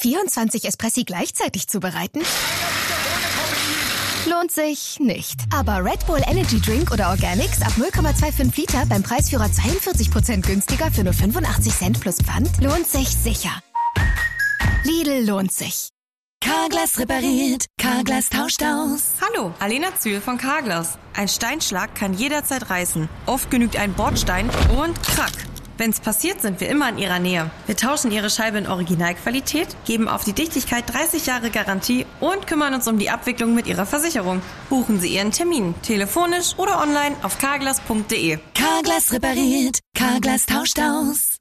24 Espressi gleichzeitig zubereiten? Lohnt sich nicht. Aber Red Bull Energy Drink oder Organics ab 0,25 Liter beim Preisführer 42% günstiger für nur 85 Cent plus Pfand lohnt sich sicher. Lidl lohnt sich. Carglass repariert, Carglass tauscht aus. Hallo, Alena Zühl von Carglass. Ein Steinschlag kann jederzeit reißen. Oft genügt ein Bordstein und krack. Wenn's passiert, sind wir immer in Ihrer Nähe. Wir tauschen Ihre Scheibe in Originalqualität, geben auf die Dichtigkeit 30 Jahre Garantie und kümmern uns um die Abwicklung mit Ihrer Versicherung. Buchen Sie Ihren Termin, telefonisch oder online auf carglass.de. Carglass repariert, Carglass tauscht aus.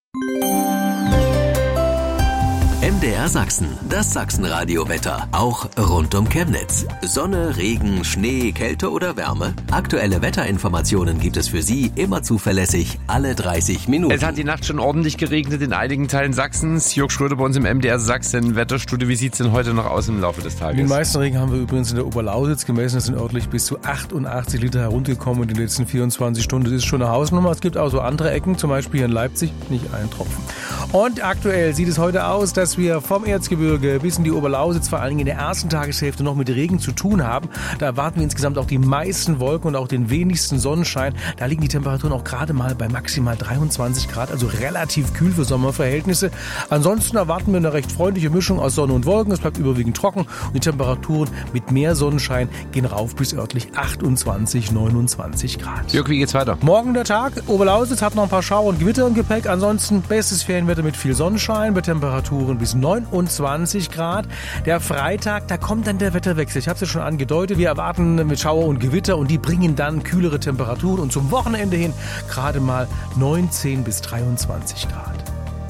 MDR Sachsen, das Sachsenradio-Wetter, auch rund um Chemnitz. Sonne, Regen, Schnee, Kälte oder Wärme? Aktuelle Wetterinformationen gibt es für Sie immer zuverlässig, alle 30 Minuten. Es hat die Nacht schon ordentlich geregnet in einigen Teilen Sachsens. Jörg Schröder bei uns im MDR Sachsen Wetterstudio. Wie sieht es denn heute noch aus im Laufe des Tages? Den meisten Regen haben wir übrigens in der Oberlausitz gemessen. Es sind örtlich bis zu 88 Liter heruntergekommen in den letzten 24 Stunden. Das ist schon eine Hausnummer. Es gibt auch so andere Ecken, zum Beispiel hier in Leipzig, nicht einen Tropfen. Und aktuell sieht es heute aus, dass wir vom Erzgebirge bis in die Oberlausitz vor allen Dingen in der ersten Tageshälfte noch mit Regen zu tun haben. Da erwarten wir insgesamt auch die meisten Wolken und auch den wenigsten Sonnenschein. Da liegen die Temperaturen auch gerade mal bei maximal 23 Grad, also relativ kühl für Sommerverhältnisse. Ansonsten erwarten wir eine recht freundliche Mischung aus Sonne und Wolken. Es bleibt überwiegend trocken und die Temperaturen mit mehr Sonnenschein gehen rauf bis örtlich 28, 29 Grad. Jörg, wie geht's weiter? Morgen der Tag. Oberlausitz hat noch ein paar Schauer und Gewitter im Gepäck. Ansonsten bestes Ferienwetter mit viel Sonnenschein bei Temperaturen bis 29 Grad. Der Freitag, da kommt dann der Wetterwechsel. Ich habe es ja schon angedeutet. Wir erwarten mit Schauer und Gewitter und die bringen dann kühlere Temperaturen und zum Wochenende hin gerade mal 19 bis 23 Grad.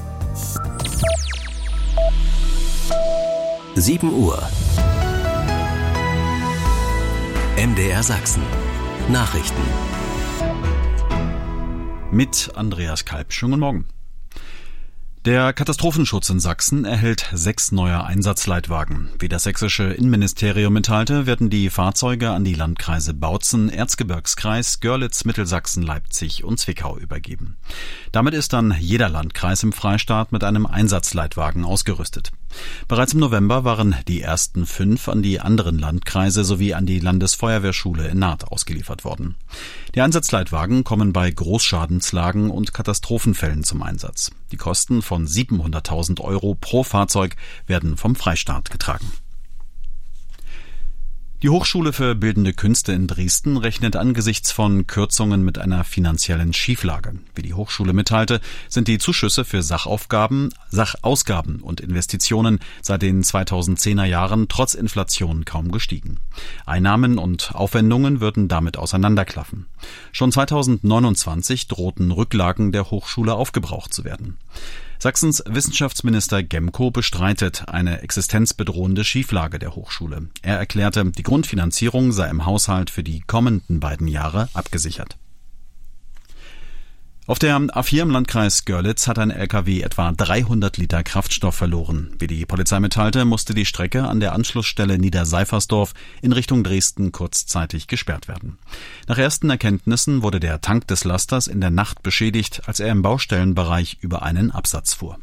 7 Uhr. MDR Sachsen. Nachrichten. Mit Andreas Kalb. Schönen guten Morgen. Der Katastrophenschutz in Sachsen erhält 6 neue Einsatzleitwagen. Wie das sächsische Innenministerium mitteilte, werden die Fahrzeuge an die Landkreise Bautzen, Erzgebirgskreis, Görlitz, Mittelsachsen, Leipzig und Zwickau übergeben. Damit ist dann jeder Landkreis im Freistaat mit einem Einsatzleitwagen ausgerüstet. Bereits im November waren die ersten 5 an die anderen Landkreise sowie an die Landesfeuerwehrschule in Naht ausgeliefert worden. Die Einsatzleitwagen kommen bei Großschadenslagen und Katastrophenfällen zum Einsatz. Die Kosten von 700.000 € pro Fahrzeug werden vom Freistaat getragen. Die Hochschule für Bildende Künste in Dresden rechnet angesichts von Kürzungen mit einer finanziellen Schieflage. Wie die Hochschule mitteilte, sind die Zuschüsse für Sachausgaben und Investitionen seit den 2010er Jahren trotz Inflation kaum gestiegen. Einnahmen und Aufwendungen würden damit auseinanderklaffen. Schon 2029 drohten Rücklagen der Hochschule aufgebraucht zu werden. Sachsens Wissenschaftsminister Gemko bestreitet eine existenzbedrohende Schieflage der Hochschule. Er erklärte, die Grundfinanzierung sei im Haushalt für die kommenden beiden Jahre abgesichert. Auf der A4 im Landkreis Görlitz hat ein LKW etwa 300 Liter Kraftstoff verloren. Wie die Polizei mitteilte, musste die Strecke an der Anschlussstelle Niederseifersdorf in Richtung Dresden kurzzeitig gesperrt werden. Nach ersten Erkenntnissen wurde der Tank des Lasters in der Nacht beschädigt, als er im Baustellenbereich über einen Absatz fuhr.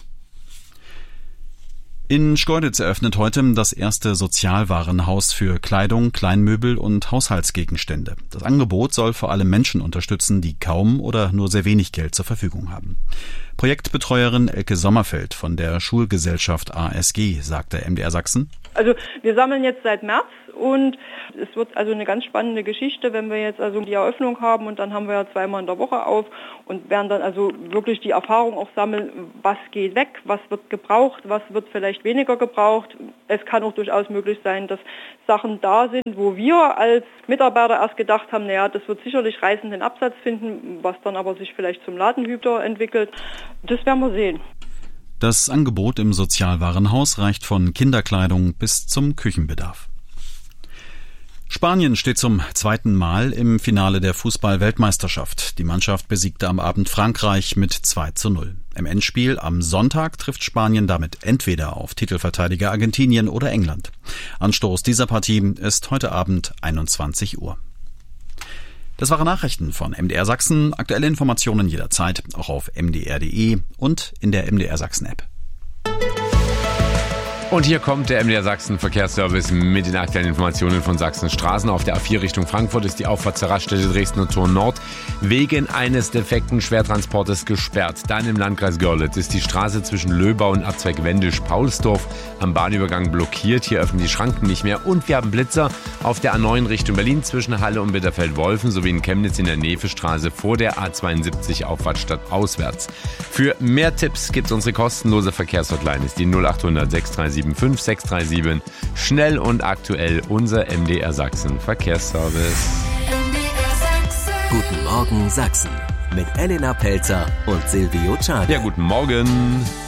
In Schkeuditz eröffnet heute das erste Sozialwarenhaus für Kleidung, Kleinmöbel und Haushaltsgegenstände. Das Angebot soll vor allem Menschen unterstützen, die kaum oder nur sehr wenig Geld zur Verfügung haben. Projektbetreuerin Elke Sommerfeld von der Schulgesellschaft ASG sagte MDR Sachsen: Also wir sammeln jetzt seit März und es wird also eine ganz spannende Geschichte, wenn wir jetzt also die Eröffnung haben und dann haben wir ja 2-mal in der Woche auf und werden dann also wirklich die Erfahrung auch sammeln, was geht weg, was wird gebraucht, was wird vielleicht weniger gebraucht. Es kann auch durchaus möglich sein, dass Sachen da sind, wo wir als Mitarbeiter erst gedacht haben, naja, das wird sicherlich reißenden Absatz finden, was dann aber sich vielleicht zum Ladenhüter entwickelt. Das werden wir sehen. Das Angebot im Sozialwarenhaus reicht von Kinderkleidung bis zum Küchenbedarf. Spanien steht zum 2. Mal im Finale der Fußball-Weltmeisterschaft. Die Mannschaft besiegte am Abend Frankreich mit 2:0. Im Endspiel am Sonntag trifft Spanien damit entweder auf Titelverteidiger Argentinien oder England. Anstoß dieser Partie ist heute Abend 21 Uhr. Das waren Nachrichten von MDR Sachsen. Aktuelle Informationen jederzeit auch auf mdr.de und in der MDR Sachsen App. Und hier kommt der MDR Sachsen Verkehrsservice mit den aktuellen Informationen von Sachsens Straßen. Auf der A4 Richtung Frankfurt ist die Auffahrt zur Raststätte Dresdner Tor Nord wegen eines defekten Schwertransportes gesperrt. Dann im Landkreis Görlitz ist die Straße zwischen Löbau und Abzweig Wendisch-Paulsdorf am Bahnübergang blockiert. Hier öffnen die Schranken nicht mehr. Und wir haben Blitzer auf der A9 Richtung Berlin zwischen Halle und Bitterfeld-Wolfen sowie in Chemnitz in der Nevestraße vor der A72 Auffahrt stadtauswärts. Für mehr Tipps gibt es unsere kostenlose Verkehrshotline. Ist die 0800 637 5637. Schnell und aktuell unser MDR Sachsen Verkehrsservice. Guten Morgen Sachsen mit Elena Pelzer und Silvio Czarek. Ja, guten Morgen.